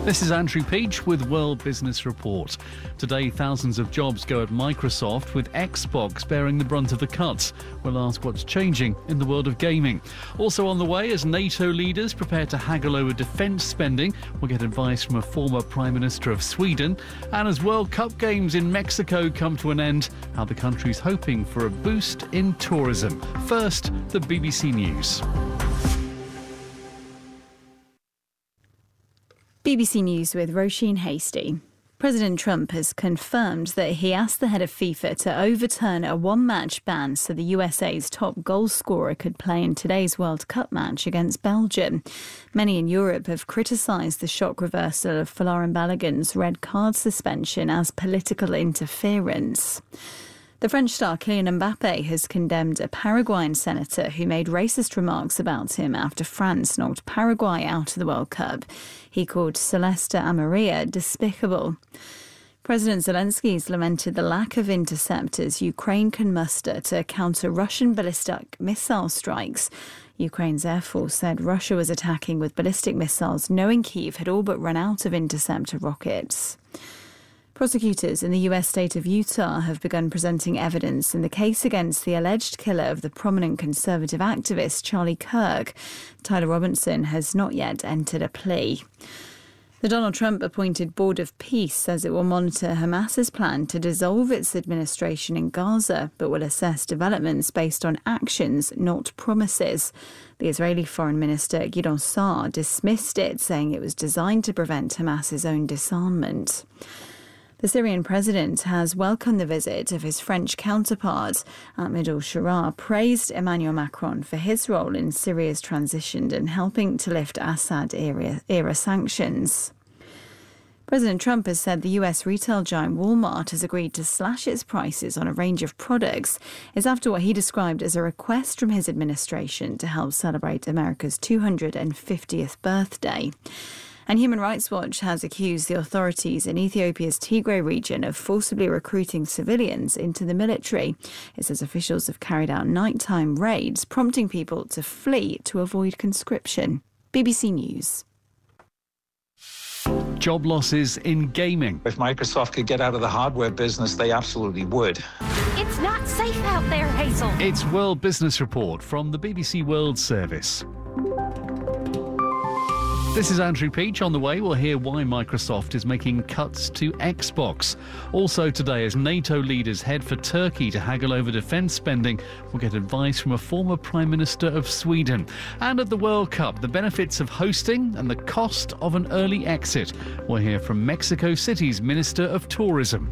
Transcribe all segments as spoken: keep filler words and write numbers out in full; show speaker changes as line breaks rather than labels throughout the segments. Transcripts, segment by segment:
This is Andrew Peach with World Business Report. Today, thousands of jobs go at Microsoft, with Xbox bearing the brunt of the cuts. We'll ask what's changing in the world of gaming. Also on the way, as NATO leaders prepare to haggle over defence spending, we'll get advice from a former Prime Minister of Sweden. And as World Cup games in Mexico come to an end, how the country's hoping for a boost in tourism. First, the B B C News.
B B C News with Roisin Hasty. President Trump has confirmed that he asked the head of FIFA to overturn a one-match ban so the U S A's top goal scorer could play in today's World Cup match against Belgium. Many in Europe have criticised the shock reversal of Folarin Balogun's red card suspension as political interference. The French star Kylian Mbappe has condemned a Paraguayan senator who made racist remarks about him after France knocked Paraguay out of the World Cup. He called Celeste Amarilla despicable. President Zelensky's lamented the lack of interceptors Ukraine can muster to counter Russian ballistic missile strikes. Ukraine's Air Force said Russia was attacking with ballistic missiles, knowing Kyiv had all but run out of interceptor rockets. Prosecutors in the U S state of Utah have begun presenting evidence in the case against the alleged killer of the prominent conservative activist Charlie Kirk. Tyler Robinson has not yet entered a plea. The Donald Trump-appointed Board of Peace says it will monitor Hamas's plan to dissolve its administration in Gaza, but will assess developments based on actions, not promises. The Israeli Foreign Minister Gideon Saar dismissed it, saying it was designed to prevent Hamas's own disarmament. The Syrian president has welcomed the visit of his French counterpart. Ahmed al-Sharaa praised Emmanuel Macron for his role in Syria's transition and helping to lift Assad-era era sanctions. President Trump has said the U S retail giant Walmart has agreed to slash its prices on a range of products. It's after what he described as a request from his administration to help celebrate America's two hundred fiftieth birthday. And Human Rights Watch has accused the authorities in Ethiopia's Tigray region of forcibly recruiting civilians into the military. It says officials have carried out nighttime raids, prompting people to flee to avoid conscription. B B C News.
Job losses in gaming.
If Microsoft could get out of the hardware business, they absolutely would.
It's not safe out there, Hazel.
It's World Business Report from the B B C World Service. This is Andrew Peach. On the way, we'll hear why Microsoft is making cuts to Xbox. Also today, as NATO leaders head for Turkey to haggle over defence spending, we'll get advice from a former Prime Minister of Sweden. And at the World Cup, the benefits of hosting and the cost of an early exit. We'll hear from Mexico City's Minister of Tourism.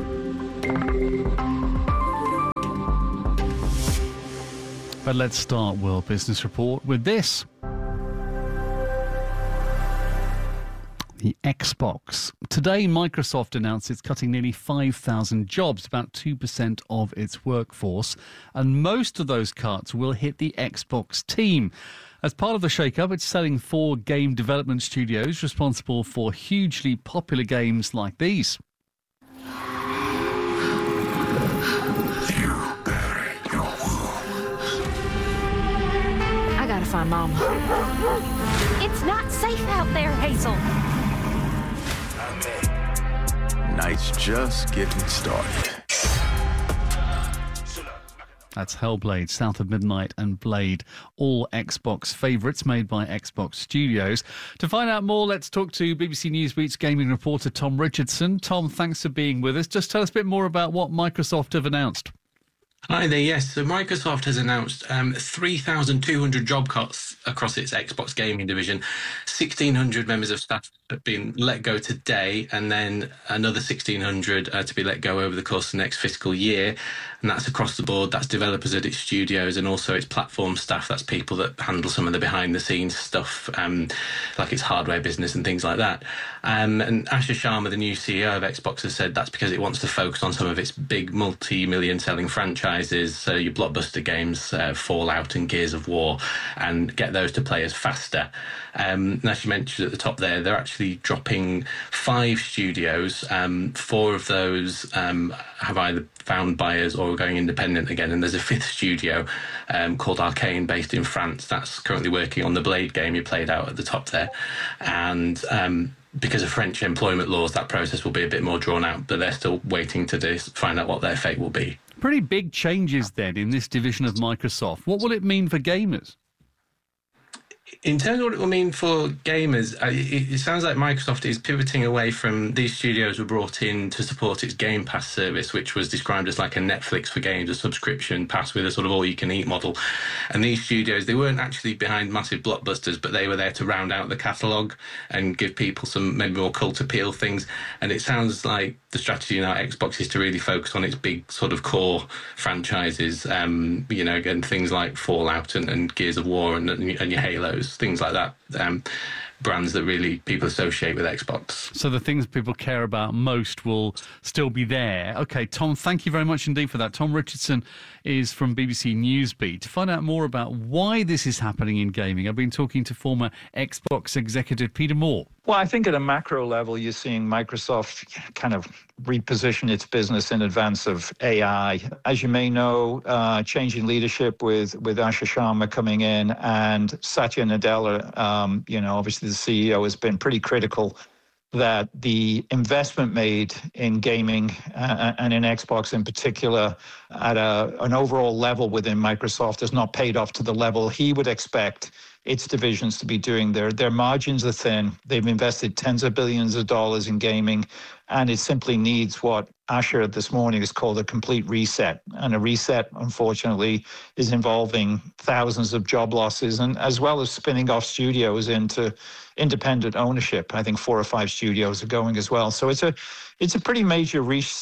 But let's start World Business Report with this. The Xbox. Today, Microsoft announced it's cutting nearly five thousand jobs, about two percent of its workforce, and most of those cuts will hit the Xbox team. As part of the shake-up, it's selling four game development studios responsible for hugely popular games like these.
I gotta find Mom. It's not safe out there, Hazel.
Night's just getting started.
That's Hellblade, South of Midnight and Blade, all Xbox favourites made by Xbox Studios. To find out more, let's talk to B B C Newsweek's gaming reporter Tom Richardson. Tom, thanks for being with us. Just tell us a bit more about what Microsoft have announced.
Hi there, yes. So Microsoft has announced um, three thousand two hundred job cuts across its Xbox gaming division. sixteen hundred members of staff have been let go today, and then another sixteen hundred uh, to be let go over the course of the next fiscal year. And that's across the board. That's developers at its studios and also its platform staff. That's people that handle some of the behind-the-scenes stuff, um, like its hardware business and things like that. Um, and Asher Sharma, the new C E O of Xbox, has said that's because it wants to focus on some of its big multi-million selling franchises, so your blockbuster games, uh, Fallout and Gears of War, and get those to players faster. Um, and as you mentioned at the top there, they're actually dropping five studios. Um, four of those um, have either found buyers or are going independent again. And there's a fifth studio um, called Arcane, based in France, that's currently working on the Blade game you played out at the top there. And um, because of French employment laws, that process will be a bit more drawn out, but they're still waiting to do, find out what their fate will be.
Pretty big changes then in this division of Microsoft. What will it mean for gamers?
In terms of what it will mean for gamers, it, it sounds like Microsoft is pivoting away from these studios were brought in to support its Game Pass service, which was described as like a Netflix for games, a subscription pass with a sort of all-you-can-eat model. And these studios, they weren't actually behind massive blockbusters, but they were there to round out the catalogue and give people some maybe more cult appeal things. And it sounds like the strategy now at Xbox is to really focus on its big sort of core franchises, um, you know, and things like Fallout and, and Gears of War and, and your Halos, things like that, um, brands that really people associate with Xbox.
So the things people care about most will still be there. Okay, Tom, thank you very much indeed for that. Tom Richardson is from B B C Newsbeat. To find out more about why this is happening in gaming, I've been talking to former Xbox executive Peter Moore.
Well, I think at a macro level, you're seeing Microsoft kind of reposition its business in advance of A I. As you may know, uh, changing leadership with, with Asha Sharma coming in and Satya Nadella, um, you know, obviously the C E O, has been pretty critical that the investment made in gaming uh, and in Xbox in particular at a, an overall level within Microsoft has not paid off to the level he would expect its divisions to be doing. Their, their margins are thin. They've invested tens of billions of dollars in gaming, and it simply needs what Asher this morning has called a complete reset. And a reset, unfortunately, is involving thousands of job losses, and as well as spinning off studios into independent ownership. I think four or five studios are going as well. So it's a it's a pretty major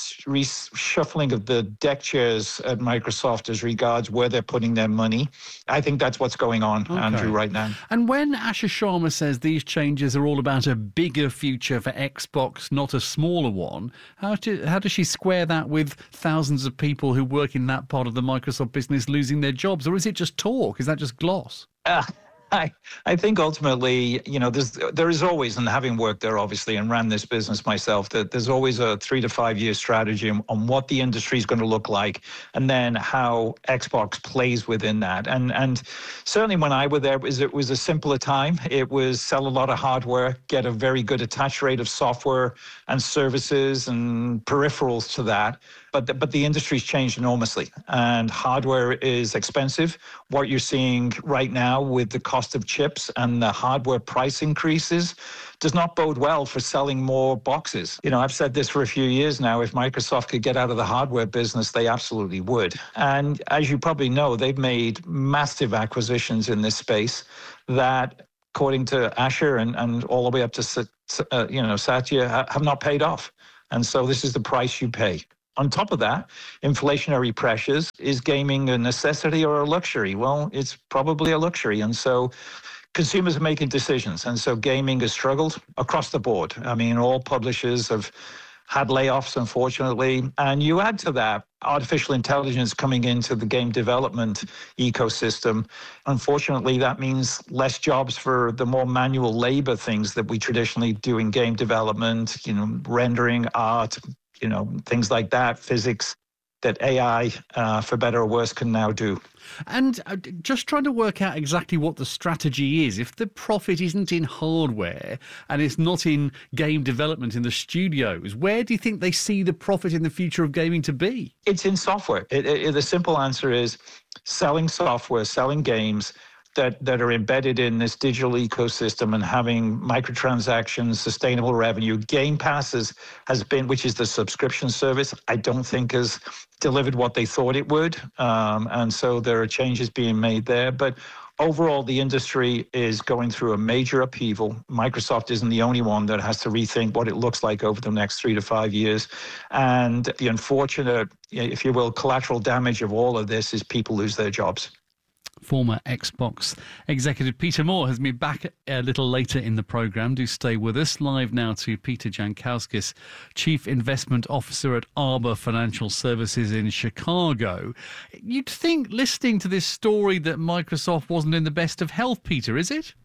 reshuffling of the deck chairs at Microsoft as regards where they're putting their money. I think that's what's going on, okay, Andrew, right now.
And when Asha Sharma says these changes are all about a bigger future for Xbox, not a smaller one, how, do, how does she square that with thousands of people who work in that part of the Microsoft business losing their jobs? Or is it just talk? Is that just gloss?
Uh, I, I think ultimately, you know, there's, there is always, and having worked there obviously and ran this business myself, that there's always a three to five year strategy on, on what the industry is going to look like, and then how Xbox plays within that. And and certainly when I was there, it was, it was a simpler time. It was sell a lot of hardware, get a very good attach rate of software and services and peripherals to that. But the, but the industry's changed enormously, and hardware is expensive. What you're seeing right now with the cost of chips and the hardware price increases does not bode well for selling more boxes. You know, I've said this for a few years now. If Microsoft could get out of the hardware business, they absolutely would. And as you probably know, they've made massive acquisitions in this space that, according to Asher and, and all the way up to uh, you know Satya, have not paid off. And so this is the price you pay. On top of that, inflationary pressures. Is gaming a necessity or a luxury? Well, it's probably a luxury. And so consumers are making decisions. And so gaming has struggled across the board. I mean, all publishers have had layoffs, unfortunately. And you add to that artificial intelligence coming into the game development ecosystem. Unfortunately, that means less jobs for the more manual labor things that we traditionally do in game development, you know, rendering, art, you know, things like that, physics, that A I, uh, for better or worse, can now do.
And uh, just trying to work out exactly what the strategy is. If the profit isn't in hardware and it's not in game development in the studios, where do you think they see the profit in the future of gaming to be?
It's in software. It, it, the simple answer is selling software, selling games that, that are embedded in this digital ecosystem and having microtransactions, sustainable revenue. Game Passes has been, which is the subscription service, I don't think has delivered what they thought it would. Um, and so there are changes being made there. But overall, the industry is going through a major upheaval. Microsoft isn't the only one that has to rethink what it looks like over the next three to five years. And the unfortunate, if you will, collateral damage of all of this is people lose their jobs.
Former Xbox executive Peter Moore has been back a little later in the programme. Do stay with us. Live now to Peter Jankowskis, Chief Investment Officer at Arbor Financial Services in Chicago. You'd think, listening to this story, that Microsoft wasn't in the best of health, Peter, is it?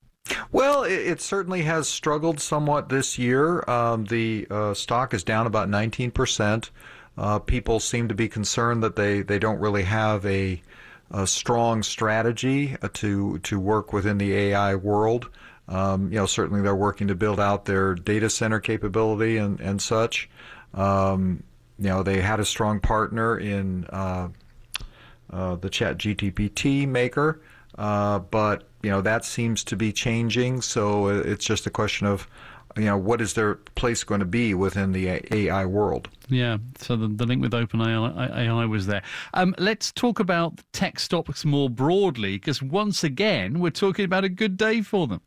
Well, it, it certainly has struggled somewhat this year. Um, the uh, stock is down about nineteen percent. Uh, people seem to be concerned that they, they don't really have a a strong strategy to to work within the A I world. Um, you know, certainly they're working to build out their data center capability and, and such. Um, you know, they had a strong partner in uh, uh, the ChatGPT maker, uh, but, you know, that seems to be changing. So it's just a question of, you know, what is their place going to be within the A I world?
Yeah, so the, the link with OpenAI was there. Um, let's talk about tech stocks more broadly, because once again, we're talking about a good day for them.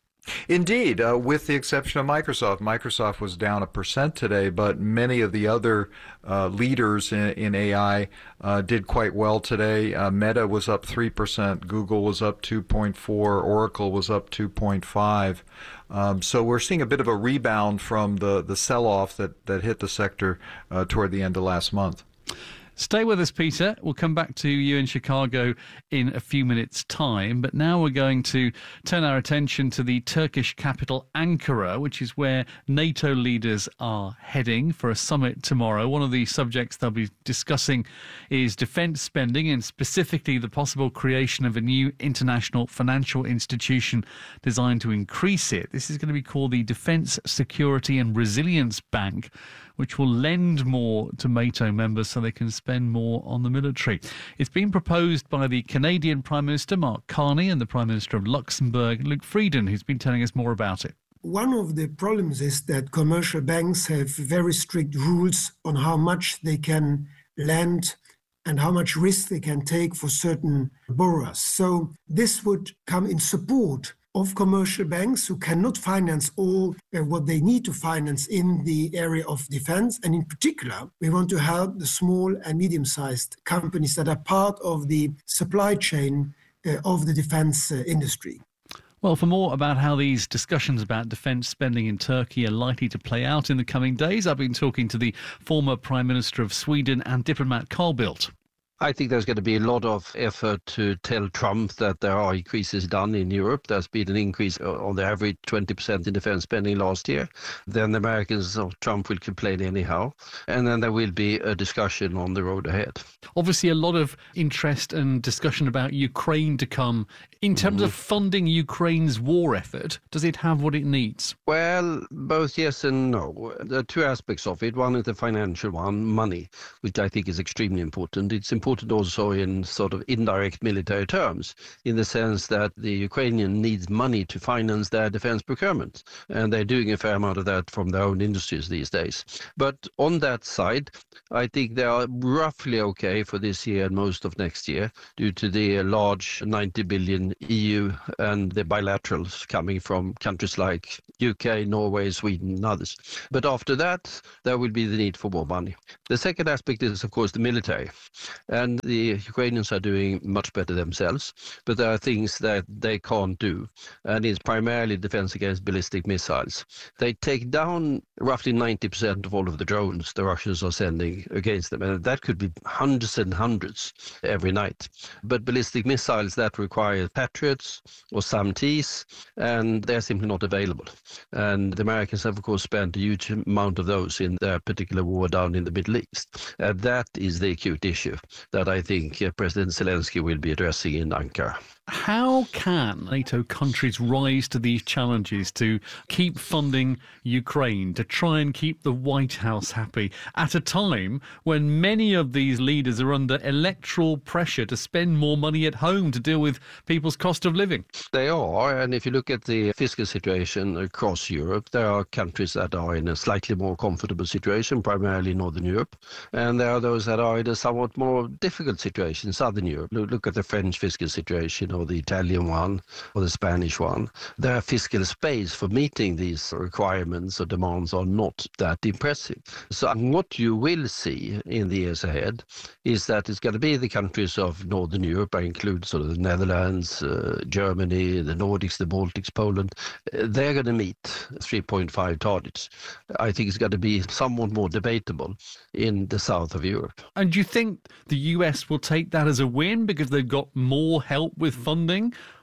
Indeed, uh, with the exception of Microsoft. Microsoft was down a percent today, but many of the other uh, leaders in, in A I uh, did quite well today. Uh, Meta was up three percent, Google was up two point four, Oracle was up two point five. Um, so we're seeing a bit of a rebound from the, the sell-off that, that hit the sector uh, toward the end of last month.
Stay with us, Peter. We'll come back to you in Chicago in a few minutes' time. But now we're going to turn our attention to the Turkish capital, Ankara, which is where NATO leaders are heading for a summit tomorrow. One of the subjects they'll be discussing is defence spending, and specifically the possible creation of a new international financial institution designed to increase it. This is going to be called the Defence, Security and Resilience Bank, which will lend more to NATO members so they can spend more on the military. It's been proposed by the Canadian Prime Minister, Mark Carney, and the Prime Minister of Luxembourg, Luc Frieden, who's been telling us more about it.
One of the problems is that commercial banks have very strict rules on how much they can lend and how much risk they can take for certain borrowers. So this would come in support of commercial banks who cannot finance all uh, what they need to finance in the area of defense. And in particular, we want to help the small and medium-sized companies that are part of the supply chain uh, of the defense uh, industry.
Well, for more about how these discussions about defence spending in Turkey are likely to play out in the coming days, I've been talking to the former Prime Minister of Sweden and diplomat Carl Bildt.
I think there's going to be a lot of effort to tell Trump that there are increases done in Europe. There's been an increase on the average twenty percent in defense spending last year. Then the Americans, or Trump, will complain anyhow. And then there will be a discussion on the road ahead.
Obviously, a lot of interest and discussion about Ukraine to come. In terms mm. of funding Ukraine's war effort, does it have what it needs?
Well, both yes and no. There are two aspects of it. One is the financial one, money, which I think is extremely important. It's important important also in sort of indirect military terms, in the sense that the Ukrainian needs money to finance their defense procurement. And they're doing a fair amount of that from their own industries these days. But on that side, I think they are roughly okay for this year and most of next year, due to the large ninety billion E U and the bilaterals coming from countries like U K, Norway, Sweden and others. But after that, there will be the need for more money. The second aspect is, of course, the military. And the Ukrainians are doing much better themselves, but there are things that they can't do. And it's primarily defense against ballistic missiles. They take down roughly ninety percent of all of the drones the Russians are sending against them. And that could be hundreds and hundreds every night. But ballistic missiles, that require Patriots or SAM-Ts, and they're simply not available. And the Americans have, of course, spent a huge amount of those in their particular war down in the Middle East. And that is the acute issue that I think uh, President Zelensky will be addressing in Ankara.
How can NATO countries rise to these challenges to keep funding Ukraine, to try and keep the White House happy at a time when many of these leaders are under electoral pressure to spend more money at home to deal with people's cost of living?
They are, and if you look at the fiscal situation across Europe, there are countries that are in a slightly more comfortable situation, primarily Northern Europe, and there are those that are in a somewhat more difficult situation, Southern Europe. Look at the French fiscal situation, or the Italian one, or the Spanish one. Their fiscal space for meeting these requirements or demands are not that impressive. So what you will see in the years ahead is that it's going to be the countries of Northern Europe. I include sort of the Netherlands, uh, Germany, the Nordics, the Baltics, Poland. They're going to meet three point five targets. I think it's going to be somewhat more debatable in the south of Europe.
And do you think the U S will take that as a win because they've got more help with funding?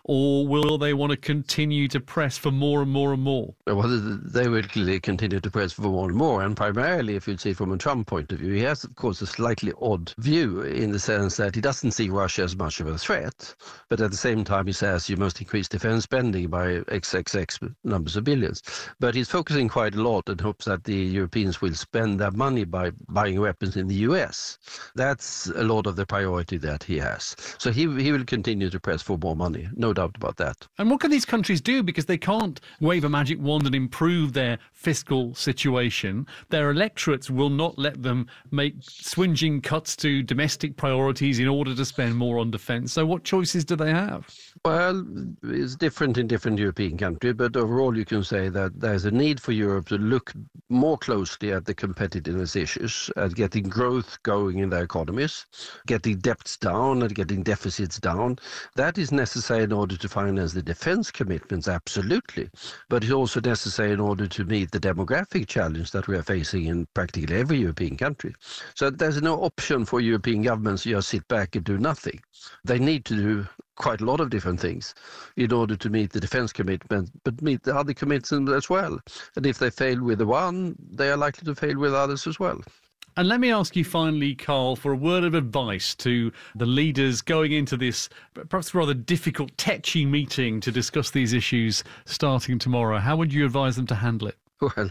or will they want to continue to press for more and more and more?
Well, they will clearly continue to press for more and more, and primarily, if you'd see from a Trump point of view, he has, of course, a slightly odd view in the sense that he doesn't see Russia as much of a threat, but at the same time he says you must increase defense spending by X X X numbers of billions. But he's focusing quite a lot and hopes that the Europeans will spend that money by buying weapons in the U S. That's a lot of the priority that he has. So he he will continue to press for more money, no doubt about that.
And what can these countries do? Because they can't wave a magic wand and improve their fiscal situation. Their electorates will not let them make swinging cuts to domestic priorities in order to spend more on defence. So what choices do they have?
Well, it's different in different European countries, but overall you can say that there's a need for Europe to look more closely at the competitiveness issues, at getting growth going in their economies, getting debts down and getting deficits down. That is necessary in order to finance the defence commitments, absolutely. But it's also necessary in order to meet the demographic challenge that we are facing in practically every European country. So there's no option for European governments to just sit back and do nothing. They need to do quite a lot of different things in order to meet the defence commitment, but meet the other commitments as well. And if they fail with the one, they are likely to fail with others as well.
And let me ask you finally, Carl, for a word of advice to the leaders going into this perhaps rather difficult, tetchy meeting to discuss these issues starting tomorrow. How would you advise them to handle it?
Well,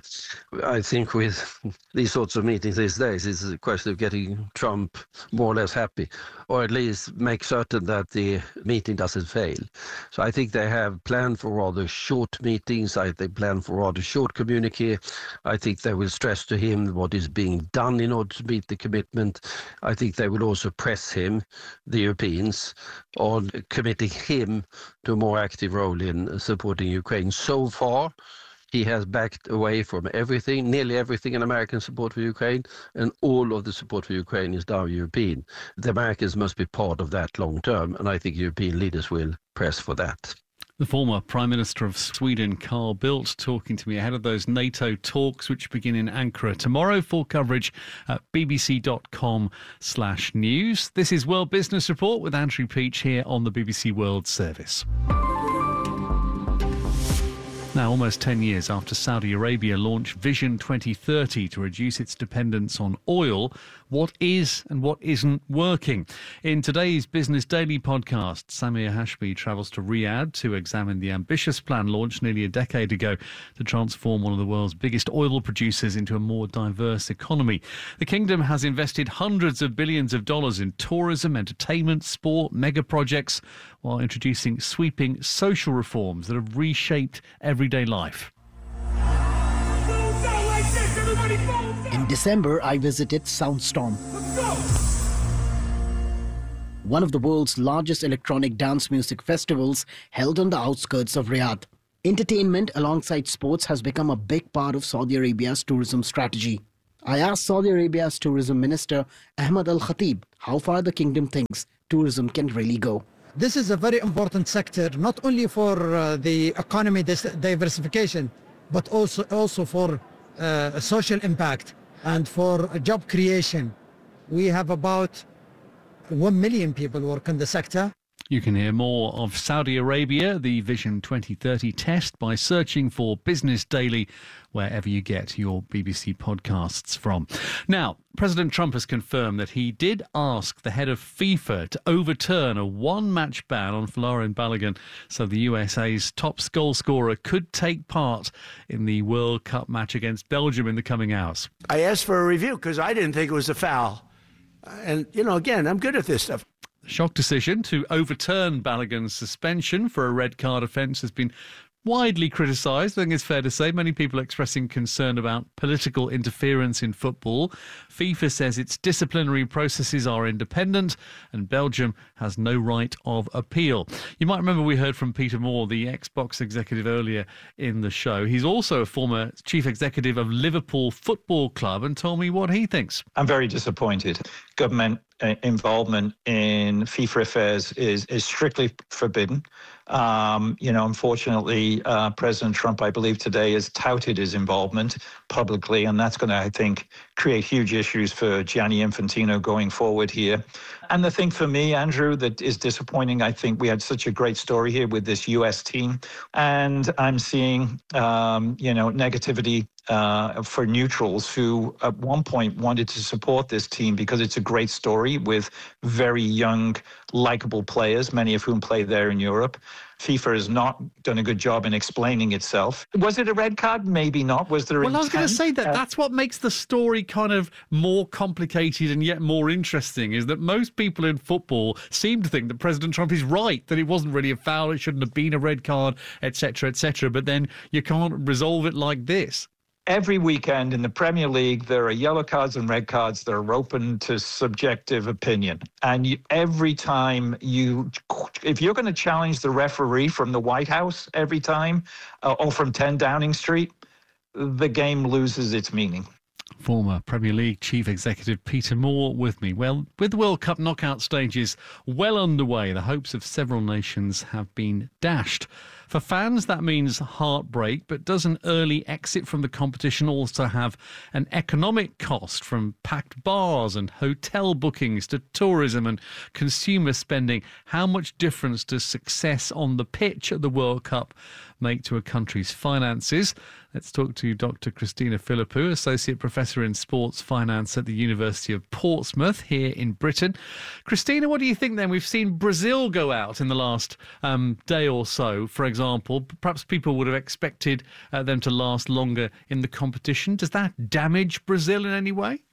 I think with these sorts of meetings these days, it's a question of getting Trump more or less happy, or at least make certain that the meeting doesn't fail. So I think they have planned for rather short meetings. I think plan for rather short communique. I think they will stress to him what is being done in order to meet the commitment. I think they will also press him, the Europeans, on committing him to a more active role in supporting Ukraine. So far, he has backed away from everything, nearly everything in American support for Ukraine, and all of the support for Ukraine is now European. The Americans must be part of that long term, and I think European leaders will press for that.
The former Prime Minister of Sweden, Carl Bildt, talking to me ahead of those NATO talks, which begin in Ankara tomorrow. Full coverage at bbc.com slash news. This is World Business Report with Andrew Peach here on the B B C World Service. Now, almost ten years after Saudi Arabia launched Vision twenty thirty to reduce its dependence on oil, what is and what isn't working? In today's Business Daily podcast, Samir Hashmi travels to Riyadh to examine the ambitious plan launched nearly a decade ago to transform one of the world's biggest oil producers into a more diverse economy. The kingdom has invested hundreds of billions of dollars in tourism, entertainment, sport, mega projects, while introducing sweeping social reforms that have reshaped everyday life.
In December, I visited Soundstorm, one of the world's largest electronic dance music festivals held on the outskirts of Riyadh. Entertainment alongside sports has become a big part of Saudi Arabia's tourism strategy. I asked Saudi Arabia's tourism minister, Ahmed Al Khatib, how far the kingdom thinks tourism can really go.
This is a very important sector, not only for uh, the economy diversification, but also, also for uh, social impact and for job creation. We have about one million people work in the sector.
You can hear more of Saudi Arabia, the Vision twenty thirty test, by searching for Business Daily wherever you get your B B C podcasts from. Now, President Trump has confirmed that he did ask the head of FIFA to overturn a one-match ban on Folarin Balogun so the U S A's top goal scorer could take part in the World Cup match against Belgium in the coming hours.
I asked for a review because I didn't think it was a foul. And, you know, again, I'm good at this stuff.
The shock decision to overturn Balogun's suspension for a red card offence has been widely criticised. I think it's fair to say many people expressing concern about political interference in football. FIFA says its disciplinary processes are independent and Belgium has no right of appeal. You might remember we heard from Peter Moore, the Xbox executive, earlier in the show. He's also a former chief executive of Liverpool Football Club and told me what he thinks.
I'm very disappointed. Government uh, involvement in FIFA affairs is is strictly forbidden. Um, you know, unfortunately, uh, President Trump, I believe today, has touted his involvement publicly, and that's going to, I think, create huge issues for Gianni Infantino going forward here. And the thing for me, Andrew, that is disappointing, I think we had such a great story here with this U S team, and I'm seeing, um, you know, negativity uh, for neutrals who at one point wanted to support this team because it's a great story with very young, likable players, many of whom play there in Europe. FIFA has not done a good job in explaining itself. Was it a red card? Maybe not. Was there?
Well,
intent?
I was going to say that
Uh,
that's what makes the story kind of more complicated and yet more interesting, is that most people in football seem to think that President Trump is right, that it wasn't really a foul, it shouldn't have been a red card, et cetera, et cetera. But then you can't resolve it like this.
Every weekend in the Premier League, there are yellow cards and red cards that are open to subjective opinion. And you, every time you, if you're going to challenge the referee from the White House every time, uh, or from ten Downing Street, the game loses its meaning.
Former Premier League Chief Executive Peter Moore with me. Well, with the World Cup knockout stages well underway, the hopes of several nations have been dashed. For fans, that means heartbreak, but does an early exit from the competition also have an economic cost, from packed bars and hotel bookings to tourism and consumer spending? How much difference does success on the pitch at the World Cup make to a country's finances? Let's talk to Doctor Christina Philippou, Associate Professor in Sports Finance at the University of Portsmouth here in Britain. Christina, what do you think then? We've seen Brazil go out in the last um, day or so, for example. Perhaps people would have expected uh, them to last longer in the competition. Does that damage Brazil in any way?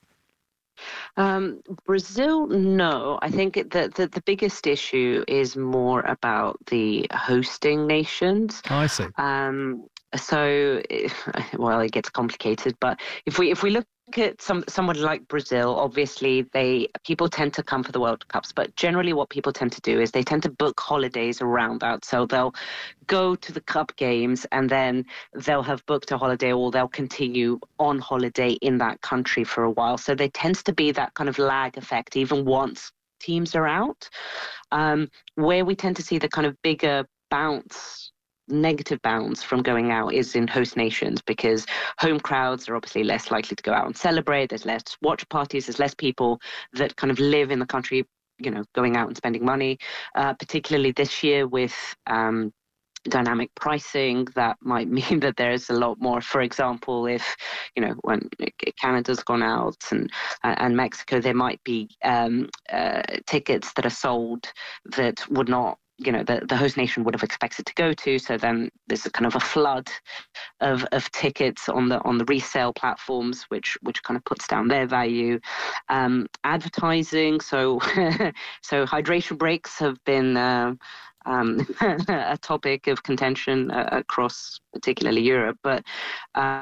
Um, Brazil, no. I think that the, the biggest issue is more about the hosting nations.
I see.
Um, so, well, it gets complicated. But if we if we look at some someone like Brazil, obviously they people tend to come for the World Cups, but generally what people tend to do is they tend to book holidays around that. So they'll go to the Cup games and then they'll have booked a holiday, or they'll continue on holiday in that country for a while. So there tends to be that kind of lag effect even once teams are out. Um, where we tend to see the kind of bigger bounce negative bounce from going out is in host nations, because home crowds are obviously less likely to go out and celebrate. There's less watch parties. There's less people that kind of live in the country, you know, going out and spending money, uh, particularly this year with um, dynamic pricing. That might mean that there's a lot more. For example, if, you know, when Canada's gone out and and Mexico, there might be um, uh, tickets that are sold that would not, you know, the, the host nation would have expected to go to. So then there's a kind of a flood of, of tickets on the on the resale platforms, which which kind of puts down their value. Um, advertising, so so hydration breaks have been uh, um, a topic of contention uh, across particularly Europe, but uh,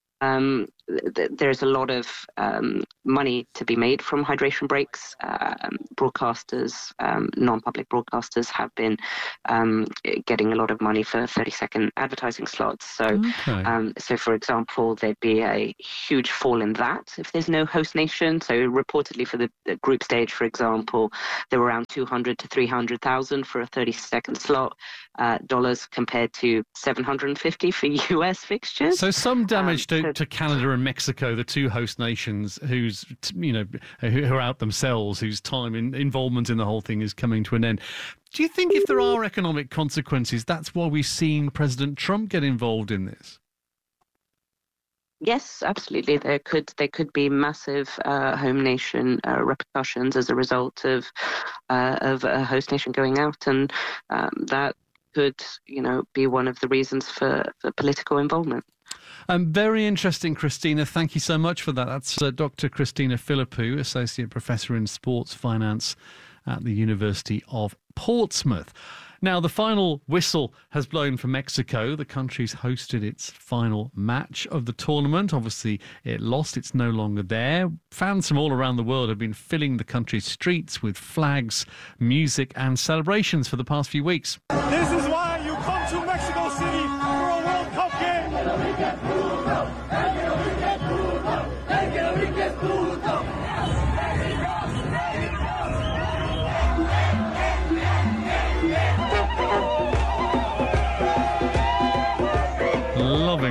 um, th- there's a lot of um, money to be made from hydration breaks. Um, broadcasters, um, non-public broadcasters have been um, getting a lot of money for thirty-second advertising slots. So,
Okay.
um, so for example, there'd be a huge fall in that if there's no host nation. So reportedly for the, the group stage, for example, there were around two hundred to three hundred thousand for a thirty-second slot, uh, dollars, compared to seven hundred fifty for U S fixtures.
So some damage
Um,
to,
so-
to Canada and Mexico, the two host nations whose, you know, who who are out themselves, whose time in, involvement in the whole thing is coming to an end. Do you think if there are economic consequences, that's why we've seen President Trump get involved in this?
Yes, absolutely. There could there could be massive uh, home nation uh, repercussions as a result of uh, of a host nation going out, and um, that could, you know, be one of the reasons for, for political involvement.
Um, very interesting, Christina. Thank you so much for that. That's uh, Doctor Christina Philippou, Associate Professor in Sports Finance at the University of Portsmouth. Now, the final whistle has blown for Mexico. The country's hosted its final match of the tournament. Obviously, it lost. It's no longer there. Fans from all around the world have been filling the country's streets with flags, music and celebrations for the past few weeks.
This is why you come to Mexico City for a World Cup game.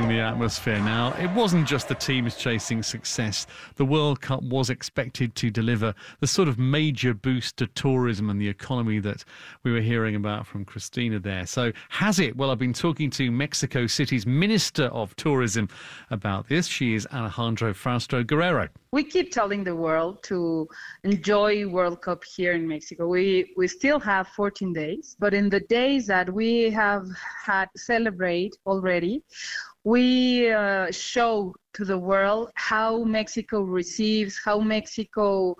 the atmosphere now. It wasn't just the teams chasing success. The World Cup was expected to deliver the sort of major boost to tourism and the economy that we were hearing about from Christina there. So has it? Well, I've been talking to Mexico City's Minister of Tourism about this. She is Alejandra Frausto Guerrero.
We keep telling the world to enjoy World Cup here in Mexico. We we still have fourteen days, but in the days that we have had celebrate already, we uh, show to the world how Mexico receives, how Mexico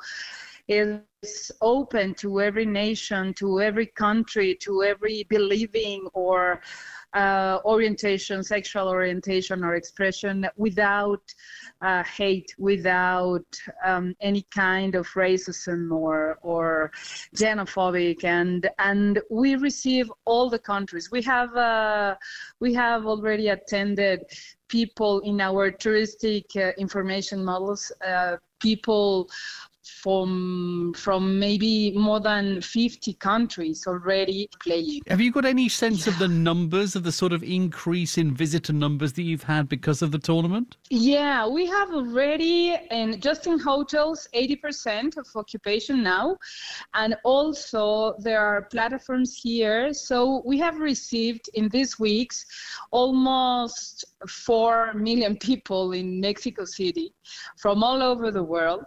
is open to every nation, to every country, to every believing or uh, orientation, sexual orientation or expression, without uh, hate, without um, any kind of racism or or xenophobic, and and we receive all the countries. We have uh, we have already attended people in our touristic uh, information models, uh, people from from maybe more than fifty countries already playing.
Have you got any sense yeah. of the numbers, of the sort of increase in visitor numbers that you've had because of the tournament?
Yeah, we have already, and just in hotels, eighty percent of occupation now. And also there are platforms here. So we have received in these weeks almost four million people in Mexico City from all over the world.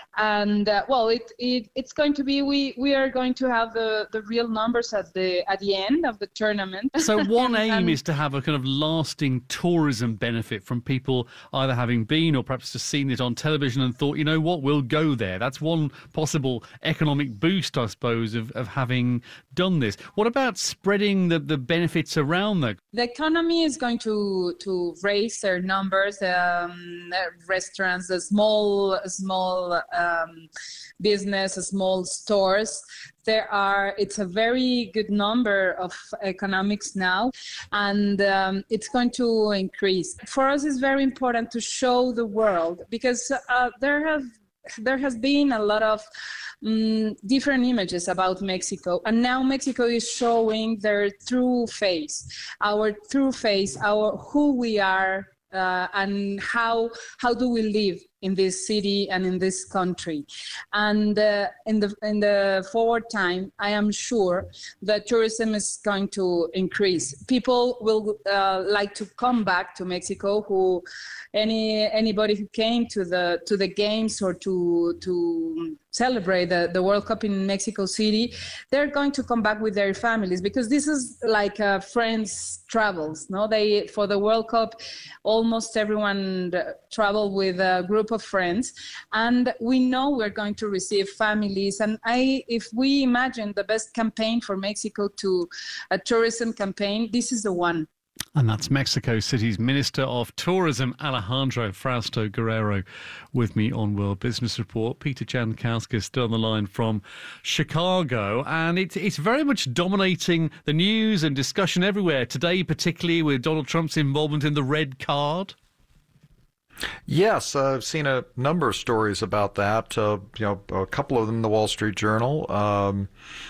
And uh, well, it, it it's going to be, we, we are going to have the, the real numbers at the at the end of the tournament.
So one aim is to have a kind of lasting tourism benefit from people either having been or perhaps just seen it on television and thought, you know what, we'll go there. That's one possible economic boost, I suppose, of, of having done this. What about spreading the, the benefits around though?
The economy is going to to raise their numbers. Um, restaurants, the small small um, business, small stores. There are, it's a very good number of economics now, and um, it's going to increase. For us, it's very important to show the world, because uh, there have there has been a lot of um, different images about Mexico, and now Mexico is showing their true face, our true face, our who we are, uh, and how how do we live in this city and in this country. And uh, in the in the forward time, I am sure that tourism is going to increase. People will uh, like to come back to Mexico. Who any anybody who came to the to the games or to to celebrate the, the World Cup in Mexico City, they're going to come back with their families, because this is like uh, friends travels. No, they for the World Cup, almost everyone travel with a group of friends, and we know we're going to receive families. And I, if we imagine the best campaign for Mexico to a tourism campaign, this is the one.
And that's Mexico City's Minister of Tourism, Alejandra Frausto Guerrero, with me on World Business Report. Peter Jankowski still on the line from Chicago, and it's it's very much dominating the news and discussion everywhere today, particularly with Donald Trump's involvement in the red card.
Yes, I've seen a number of stories about that. Uh, you know, a couple of them in the Wall Street Journal. Um,